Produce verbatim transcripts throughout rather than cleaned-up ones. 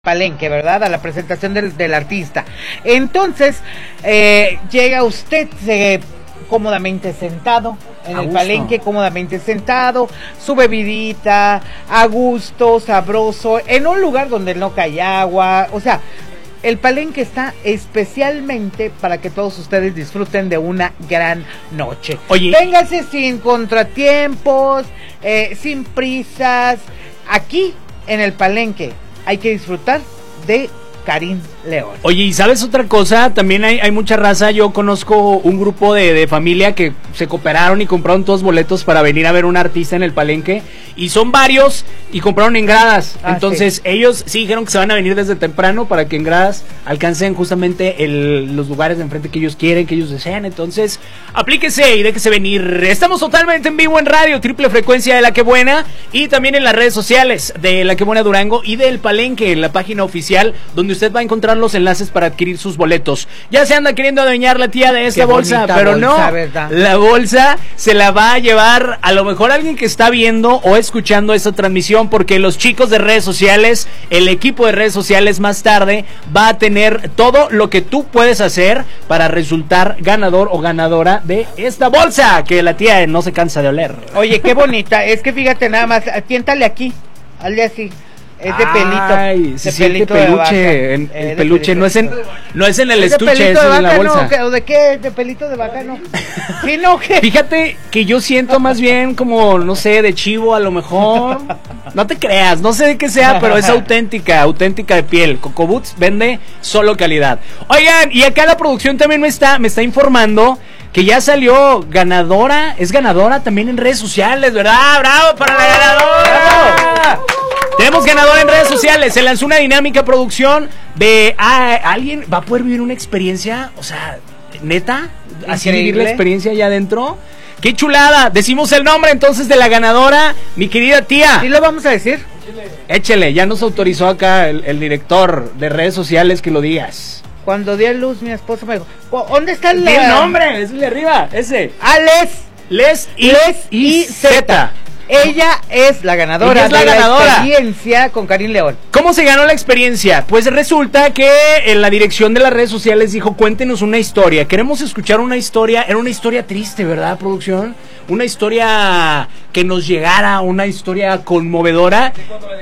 Palenque, ¿verdad? A la presentación del, del artista. Entonces, eh, llega usted eh, cómodamente sentado en a el gusto. Palenque, cómodamente sentado, su bebidita, a gusto, sabroso, en un lugar donde no cae agua, o sea, el Palenque está especialmente para que todos ustedes disfruten de una gran noche. Oye, véngase sin contratiempos, eh, sin prisas, aquí en el Palenque. Hay que disfrutar de Karim León. Oye, ¿y sabes otra cosa? También hay, hay mucha raza. Yo conozco un grupo de, de familia que se cooperaron y compraron todos boletos para venir a ver un artista en el Palenque. Y son varios y compraron en gradas. Ah, Entonces sí. ellos sí dijeron que se van a venir desde temprano para que en gradas alcancen justamente el, los lugares de enfrente que ellos quieren, que ellos desean. Entonces, aplíquese y déjese venir. Estamos totalmente en vivo en radio, triple frecuencia de La Que Buena, y también en las redes sociales de La Que Buena Durango y del Palenque, en la página oficial, donde usted va a encontrar los enlaces para adquirir sus boletos. Ya se anda queriendo adueñar la tía de esta bolsa, pero bolsa, no, ¿verdad? La bolsa se la va a llevar a lo mejor alguien que está viendo o escuchando esta transmisión, porque los chicos de redes sociales, el equipo de redes sociales más tarde va a tener todo lo que tú puedes hacer para resultar ganador o ganadora de esta bolsa que la tía no se cansa de oler. Oye, qué bonita, es que fíjate nada más, tiéntale aquí, hazle así. Es de pelito. Ay, de sí, pelito de de peluche. vaca. En, el eh, peluche, no es en, no es en el ¿Es estuche, es vaca, en la bolsa. No, ¿o de qué? ¿De pelito de vaca? No. ¿Sí, no? ¿Qué? Fíjate que yo siento más bien como, no sé, de chivo a lo mejor. No te creas, no sé de qué sea, pero es auténtica, auténtica de piel. Coco Boots vende solo calidad. Oigan, y acá la producción también me está, me está informando que ya salió ganadora, es ganadora también en redes sociales, ¿verdad? ¡Bravo para la ganadora! ¡Bravo! Tenemos ganador en redes sociales. Se lanzó una dinámica producción de ah, alguien va a poder vivir una experiencia, o sea, neta, así vivir la experiencia allá adentro. ¡Qué chulada! Decimos el nombre entonces de la ganadora, mi querida tía. ¿Sí lo vamos a decir? Échele, ya nos autorizó acá el, el director de redes sociales que lo digas. Cuando di a luz, mi esposo me dijo, ¿dónde está el la... nombre? Es el de arriba, ese. Alex. Les y, Les y Z. Ella es la ganadora es la de ganadora. la experiencia con Karim León. ¿Cómo se ganó la experiencia? Pues resulta que en la dirección de las redes sociales dijo, cuéntenos una historia. Queremos escuchar una historia, era una historia triste, ¿verdad, producción? Una historia que nos llegara, una historia conmovedora.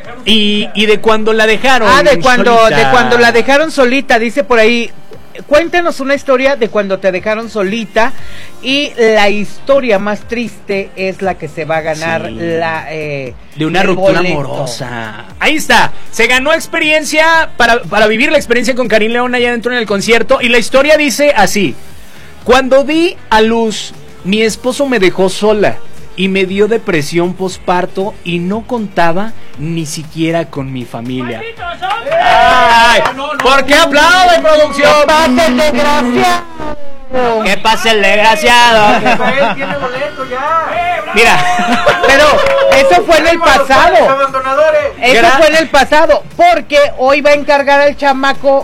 Y, y de cuando la dejaron Ah, de cuando, solita. de cuando la dejaron solita, dice por ahí. Cuéntanos una historia de cuando te dejaron solita, y la historia más triste es la que se va a ganar sí. la eh, de una ruptura boleto. amorosa. Ahí está, se ganó experiencia para, para vivir la experiencia con Karim León allá adentro en el concierto, y la historia dice así: cuando di a luz, mi esposo me dejó sola y me dio depresión posparto y no contaba ni siquiera con mi familia. ¡Ay! No, no, ¿Por qué aplaude, producción? ¡Que pase el desgraciado! ¡Que pase el desgraciado! Él tiene boleto ya. Mira, pero eso fue en el pasado. Eso fue en el pasado, porque hoy va a encargar al chamaco.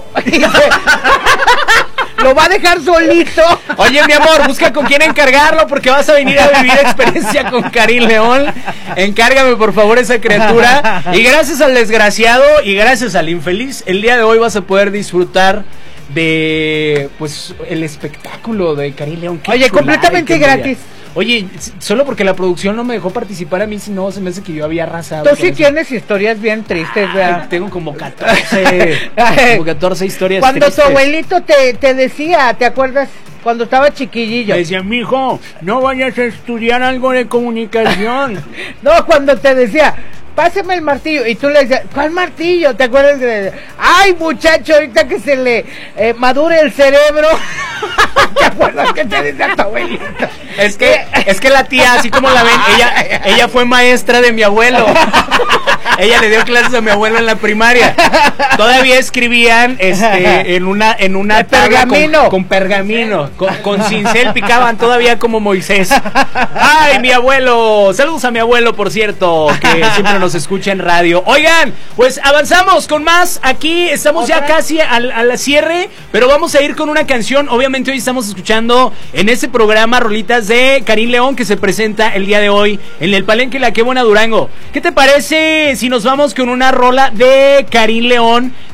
Lo va a dejar solito. Oye, mi amor, busca con quién encargarlo, porque vas a venir a vivir experiencia con Karim León. Encárgame, por favor, esa criatura. Y gracias al desgraciado y gracias al infeliz, el día de hoy vas a poder disfrutar de, pues, el espectáculo de Karim León. Qué Oye, chulada, completamente gratis. Oye, solo porque la producción no me dejó participar a mí, si no, se me hace que yo había arrasado. Tú sí tienes historias bien tristes, ¿verdad? Ay, tengo como catorce, como catorce historias Cuando tristes. tu abuelito te, te decía, ¿te acuerdas? Cuando estaba chiquillillo. Me decía, mijo, no vayas a estudiar algo de comunicación. No, cuando te decía, pásame el martillo, y tú le decías, ¿cuál martillo? ¿Te acuerdas? De, ay, muchacho, ahorita que se le eh, madure el cerebro. ¿Te acuerdas que te decía tu abuelito? Es que, es que la tía, así como la ven, ella, ella fue maestra de mi abuelo. Ella le dio clases a mi abuelo en la primaria. Todavía escribían este en una en una pergamino con, con pergamino, con, con cincel picaban todavía como Moisés. Ay, mi abuelo, saludos a mi abuelo, por cierto, que siempre nos nos escucha en radio. Oigan, pues avanzamos con más. Aquí estamos ya casi al, al cierre, pero vamos a ir con una canción. Obviamente hoy estamos escuchando en este programa rolitas de Karim León, que se presenta el día de hoy en el Palenque La Qué Buena Durango. ¿Qué te parece si nos vamos con una rola de Karim León?